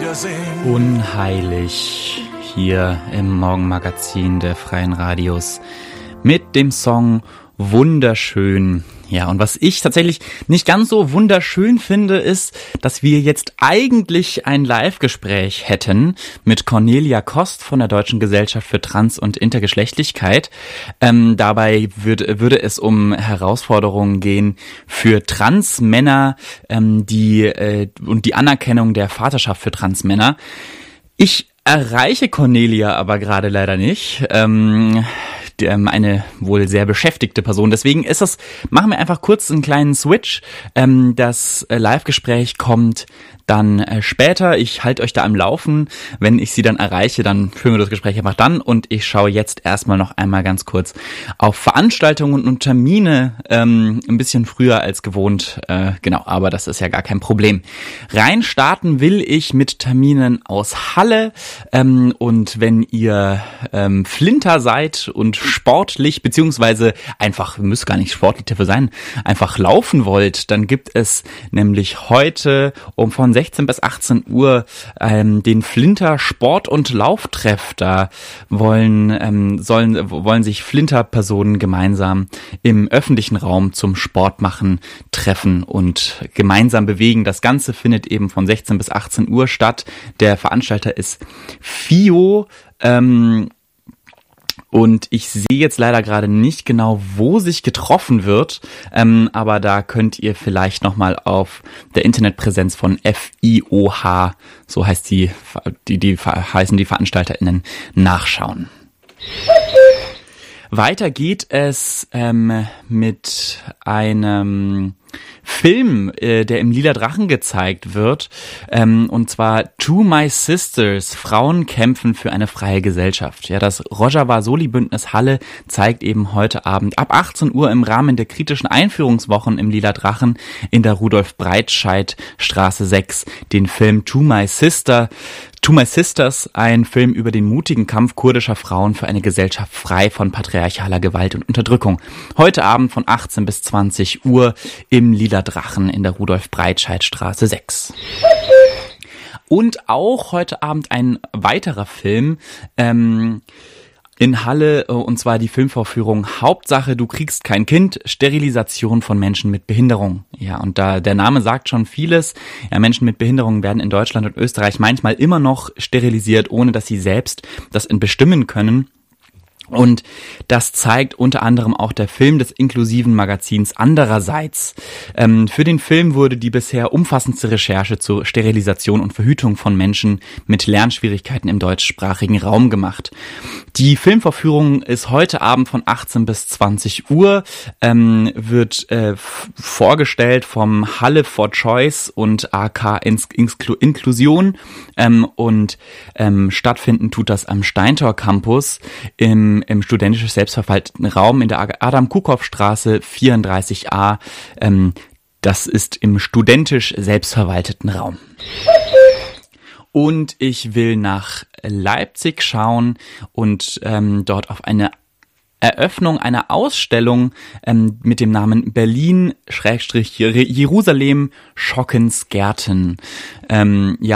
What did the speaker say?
Wiedersehen. Unheilig hier im Morgenmagazin der Freien Radios mit dem Song Wunderschön. Ja, und was ich tatsächlich nicht ganz so wunderschön finde, ist, dass wir jetzt eigentlich ein Live-Gespräch hätten mit Cornelia Kost von der Deutschen Gesellschaft für Trans- und Intergeschlechtlichkeit. Dabei würde es um Herausforderungen gehen für Transmänner, und die Anerkennung der Vaterschaft für Transmänner. Ich erreiche Cornelia aber gerade leider nicht. Eine wohl sehr beschäftigte Person. Deswegen machen wir einfach kurz einen kleinen Switch. Das Live-Gespräch kommt dann später. Ich halte euch da am Laufen. Wenn ich sie dann erreiche, dann führen wir das Gespräch einfach dann. Und ich schaue jetzt erstmal noch einmal ganz kurz auf Veranstaltungen und Termine, ein bisschen früher als gewohnt. Genau, aber das ist ja gar kein Problem. Rein starten will ich mit Terminen aus Halle. Und wenn ihr Flinter seid und sportlich, beziehungsweise einfach, müsst gar nicht sportlich dafür sein, einfach laufen wollt, dann gibt es nämlich heute von 16 bis 18 Uhr den Flinter Sport- und Lauftreff. Da wollen sich Flinter-Personen gemeinsam im öffentlichen Raum zum Sport machen, treffen und gemeinsam bewegen. Das Ganze findet eben von 16 bis 18 Uhr statt. Der Veranstalter ist FIO, und ich sehe jetzt leider gerade nicht genau, wo sich getroffen wird, aber da könnt ihr vielleicht nochmal auf der Internetpräsenz von FIOH, so heißt heißen die VeranstalterInnen, nachschauen. Weiter geht es mit einem Film, der im Lila Drachen gezeigt wird, und zwar To My Sisters, Frauen kämpfen für eine freie Gesellschaft. Ja, das Rojava-Soli-Bündnis Halle zeigt eben heute Abend ab 18 Uhr im Rahmen der kritischen Einführungswochen im Lila Drachen in der Rudolf-Breitscheid-Straße 6 den Film To My Sisters, ein Film über den mutigen Kampf kurdischer Frauen für eine Gesellschaft frei von patriarchaler Gewalt und Unterdrückung. Heute Abend von 18 bis 20 Uhr im Lila Drachen in der Rudolf-Breitscheid-Straße 6. Und auch heute Abend ein weiterer Film, in Halle, und zwar die Filmvorführung Hauptsache, du kriegst kein Kind, Sterilisation von Menschen mit Behinderung. Ja, und da der Name sagt schon vieles. Ja, Menschen mit Behinderung werden in Deutschland und Österreich manchmal immer noch sterilisiert, ohne dass sie selbst das bestimmen können. Und das zeigt unter anderem auch der Film des inklusiven Magazins Andererseits. Für den Film wurde die bisher umfassendste Recherche zur Sterilisation und Verhütung von Menschen mit Lernschwierigkeiten im deutschsprachigen Raum gemacht. Die Filmvorführung ist heute Abend von 18 bis 20 Uhr, wird vorgestellt vom Halle for Choice und AK Inklusion, und stattfinden tut das am Steintor Campus im studentisch selbstverwalteten Raum in der Adam-Kuckhoff-Straße 34a. Das ist im studentisch selbstverwalteten Raum. Und ich will nach Leipzig schauen und dort auf eine Eröffnung einer Ausstellung mit dem Namen Berlin-Jerusalem Schockens Gärten.